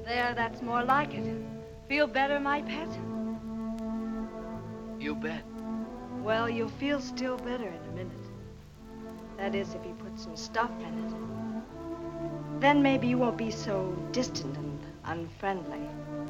There, that's more like it. Feel better, my pet? You bet. Well, you'll feel still better in a minute. That is, if you put some stuff in it. Then maybe you won't be so distant and unfriendly.